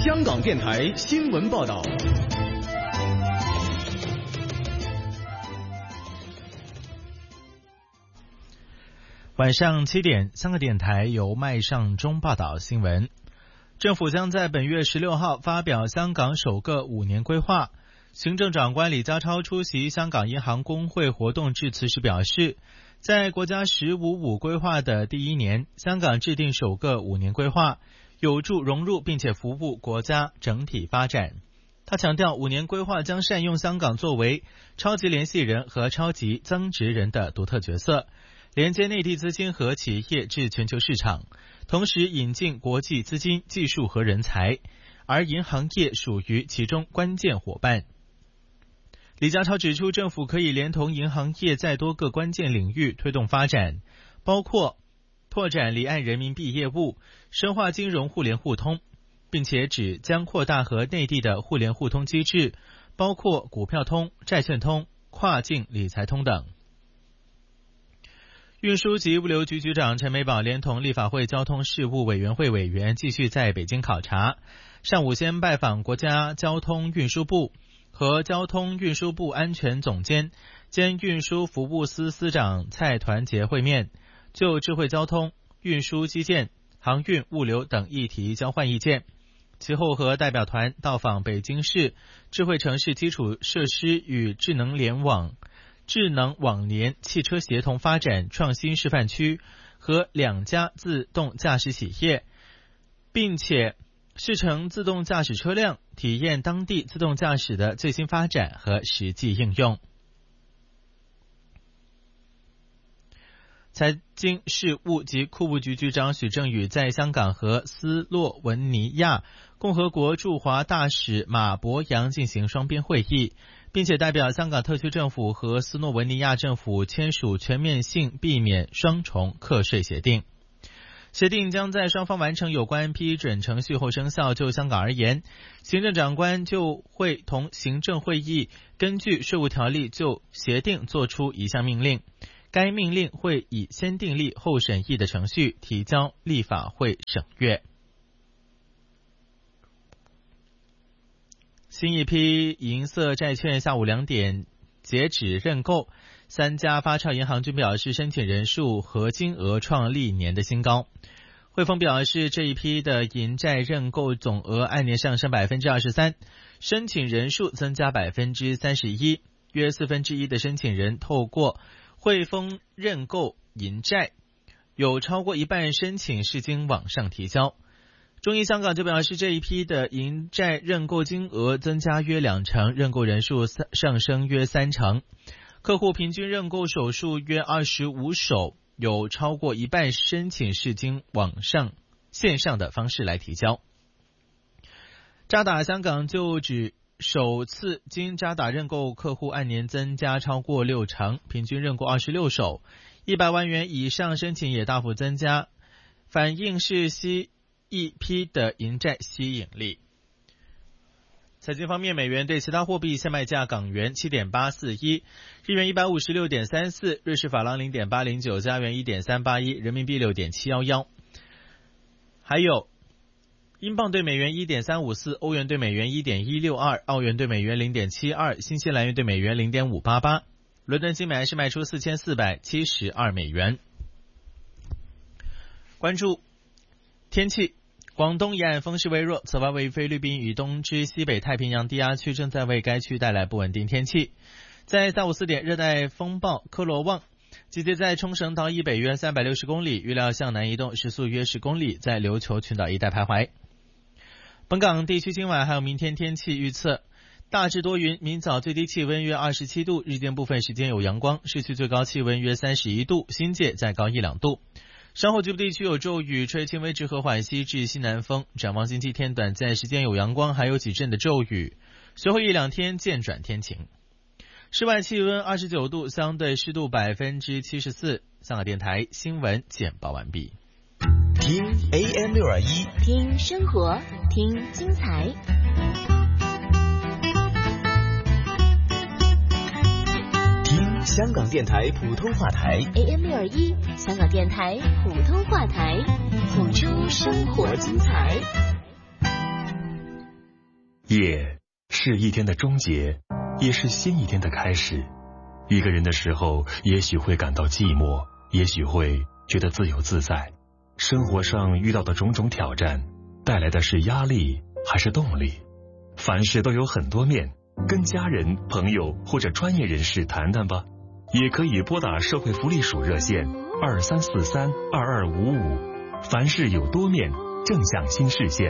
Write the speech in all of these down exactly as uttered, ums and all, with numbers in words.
香港电台新闻报道。 晚上七点，香港电台由麦尚中报道新闻。政府将在本月十六号发表香港首个五年规划。行政长官李家超出席香港银行工会活动致辞时表示，在国家十五五规划的第一年，香港制定首个五年规划，有助融入并且服务国家整体发展。他强调，五年规划将善用香港作为超级联系人和超级增值人的独特角色，连接内地资金和企业至全球市场，同时引进国际资金、技术和人才，而银行业属于其中关键伙伴。李家超指出，政府可以连同银行业在多个关键领域推动发展，包括拓展离岸人民币业务，深化金融互联互通，并且指将扩大和内地的互联互通机制，包括股票通、债券通、跨境理财通等。运输及物流局局长陈美宝连同立法会交通事务委员会委员继续在北京考察，上午先拜访国家交通运输部，和交通运输部安全总监兼运输服务司司长蔡团结会面，就智慧交通、运输基建、航运物流等议题交换意见。其后和代表团到访北京市智慧城市基础设施与智能联网、智能网联汽车协同发展创新示范区和两家自动驾驶企业，并且试乘自动驾驶车辆，体验当地自动驾驶的最新发展和实际应用。财经事务及库务局局长许正宇在香港和斯洛文尼亚共和国驻华大使马博扬进行双边会议，并且代表香港特区政府和斯洛文尼亚政府签署全面性避免双重课税协定。协定将在双方完成有关批准程序后生效。就香港而言，行政长官就会同行政会议根据税务条例就协定作出一项命令，该命令会以先订立后审议的程序提交立法会审阅。新一批银色债券下午两点截止认购，三家发钞银行均表示申请人数和金额创历年的新高。汇丰表示，这一批的银债认购总额按年上升 百分之二十三， 申请人数增加 百分之三十一， 约四分之一的申请人透过汇丰认购银债，有超过一半申请是经网上提交。中银香港就表示，这一批的银债认购金额增加约两成，认购人数上升约三成，客户平均认购手数约二十五手，有超过一半申请是经网上线上的方式来提交。渣打香港就指首次经渣打认购客户按年增加超过六成，平均认购二十六手，一百万元以上申请也大幅增加，反映是新一批的银债吸引力。财经方面，美元对其他货币现卖价：港元 七点八四一， 日元 一百五十六点三四， 瑞士法郎 零点八零九， 加元 一点三八一， 人民币 六点七一一。还有英镑对美元 一点三五四， 欧元对美元 一点一六二， 澳元对美元 零点七二， 新西兰元对美元 零点五八八。伦敦金每是卖出四千四百七十二美元。关注天气，广东沿岸风势微弱，此外位于菲律宾以东之西北太平洋低压区正在为该区带来不稳定天气。在下午四点，热带风暴科罗旺集结在冲绳岛以北约三百六十公里，预料向南移动，时速约十公里，在琉球群岛一带徘徊。本港地区今晚还有明天天气预测，大致多云，明早最低气温约二十七度，日间部分时间有阳光，市区最高气温约三十一度，新界再高一两度。稍后局部地区有骤雨，吹轻微至和缓西至西南风。展望星期天短暂时间有阳光，还有几阵的骤雨，随后一两天渐转天晴。室外气温二十九度，相对湿度 百分之七十四。 香港电台新闻简报完毕。 听 A M 六二一， 听生活，听精彩。 听香港电台普通话台 A M 六二一， 香港电台普通话台，谱出生活精彩。 夜是一天的终结，也是新一天的开始。一个人的时候，也许会感到寂寞，也许会觉得自由自在。生活上遇到的种种挑战，带来的是压力还是动力？凡事都有很多面，跟家人、朋友或者专业人士谈谈吧。也可以拨打社会福利署热线二三四三二二五五。凡事有多面，正向新视线。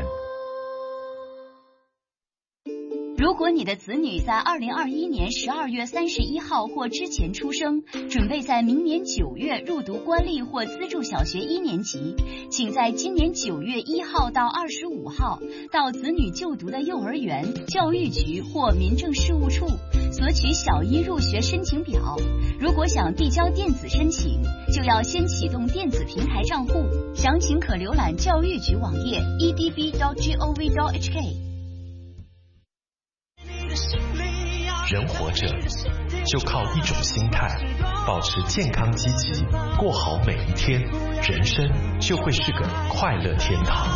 如果你的子女在二零二一年十二月三十一号或之前出生，准备在明年九月入读官立或资助小学一年级，请在今年九月一号到二十五号到子女就读的幼儿园、教育局或民政事务处索取小一入学申请表。如果想递交电子申请，就要先启动电子平台账户，详情可浏览教育局网页 e d b dot gov dot h k。 人活着就靠一种心态，保持健康积极，过好每一天，人生就会是个快乐天堂。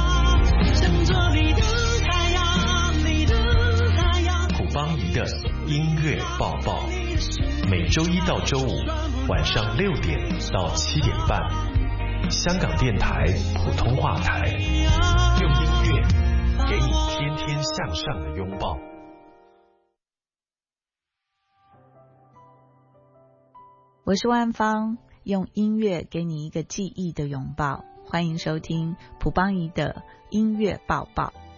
普邦仪的音乐报报，每周一到周五晚上六点到七点半，香港电台普通话台，用音乐给你天天向上的拥抱。 我是万芳，用音乐给你一个记忆的拥抱。欢迎收听普邦仪的音乐抱抱。